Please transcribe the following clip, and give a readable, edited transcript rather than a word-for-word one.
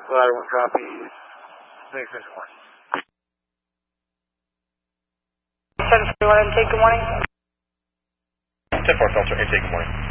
Ladder 1 copy. Thanks, good morning. 731 intake, good morning. 10-4 filter, intake, good morning.